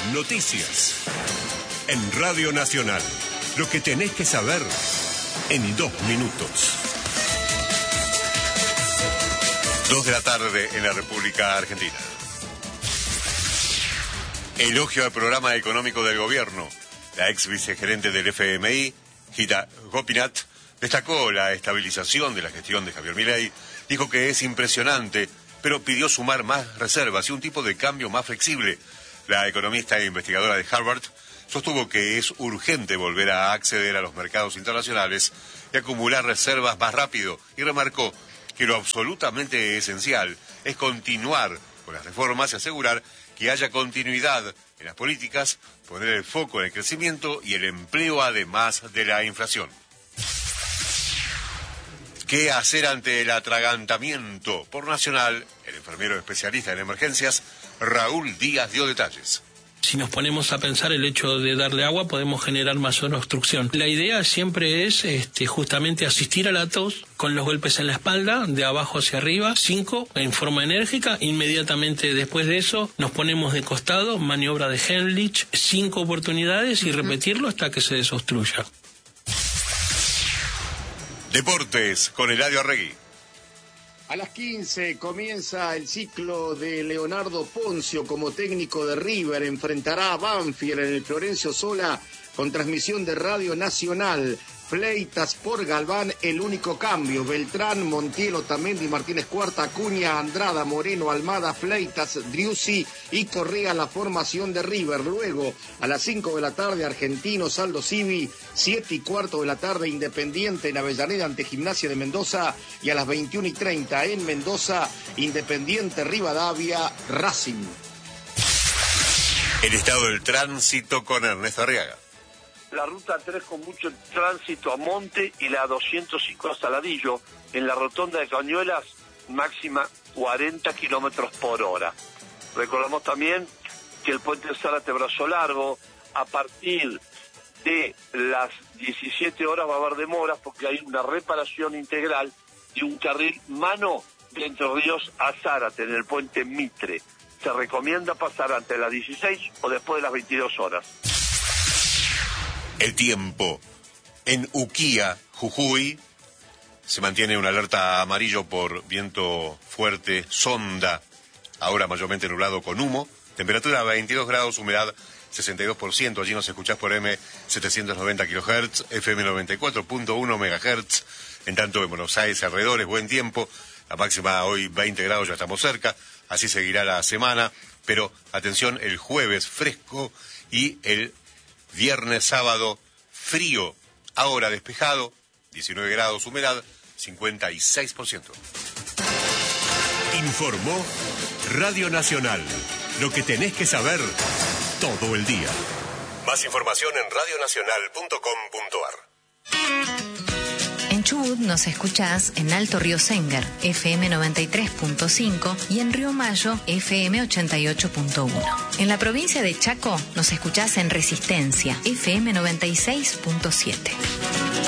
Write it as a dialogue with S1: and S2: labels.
S1: noticias. En Radio Nacional, lo que tenés que saber en 2 minutos. 2 de la tarde en la República Argentina. Elogio al programa económico del gobierno. La ex vicegerente del FMI, Gita Gopinath, destacó la estabilización de la gestión de Javier Milei, dijo que es impresionante, pero pidió sumar más reservas y un tipo de cambio más flexible. La economista e investigadora de Harvard sostuvo que es urgente volver a acceder a los mercados internacionales y acumular reservas más rápido, y remarcó que lo absolutamente esencial es continuar con las reformas y asegurar que haya continuidad en las políticas, poner el foco en el crecimiento y el empleo además de la inflación. ¿Qué hacer ante el atragantamiento? Por Nacional, el enfermero especialista en emergencias, Raúl Díaz, dio detalles.
S2: Si nos ponemos a pensar el hecho de darle agua, podemos generar mayor obstrucción. La idea siempre es justamente asistir a la tos con los golpes en la espalda, de abajo hacia arriba, 5 en forma enérgica. Inmediatamente después de eso nos ponemos de costado, maniobra de Heimlich, 5 oportunidades y repetirlo hasta que se desobstruya.
S1: Deportes con Eladio Arregui.
S3: A las 15 comienza el ciclo de Leonardo Poncio como técnico de River. Enfrentará a Banfield en el Florencio Sola con transmisión de Radio Nacional. Fleitas por Galván, el único cambio. Beltrán, Montiel, Otamendi, Martínez Cuarta, Acuña, Andrada, Moreno, Almada, Fleitas, Driussi y Correa la formación de River. Luego, a las 5 de la tarde, Argentinos, Aldo Civi, 7:15 de la tarde, Independiente en Avellaneda ante Gimnasia de Mendoza, y a las 21:30 en Mendoza, Independiente Rivadavia, Racing.
S1: El estado del tránsito con Ernesto Arriaga.
S4: La ruta 3 con mucho tránsito a Monte y la 205 a Saladillo. En la rotonda de Cañuelas, máxima 40 kilómetros por hora. Recordamos también que el puente Zárate Brazo Largo, a partir de las 17 horas va a haber demoras porque hay una reparación integral de un carril mano de Entre Ríos a Zárate en el puente Mitre. Se recomienda pasar antes de las 16 o después de las 22 horas.
S1: El tiempo. En Uquía, Jujuy, se mantiene una alerta amarillo por viento fuerte, sonda, ahora mayormente nublado con humo, temperatura 22 grados, humedad 62%, allí nos escuchás por M790 kHz, FM 94.1 MHz, en tanto en Buenos Aires alrededores, buen tiempo, la máxima hoy 20 grados, ya estamos cerca, así seguirá la semana, pero atención, el jueves fresco y el viernes, sábado, frío, ahora despejado, 19 grados, humedad, 56%. Informó Radio Nacional. Lo que tenés que saber todo el día. Más información en radionacional.com.ar.
S5: En Chubut nos escuchás en Alto Río Sengar, FM 93.5, y en Río Mayo, FM 88.1. En la provincia de Chaco nos escuchás en Resistencia, FM 96.7.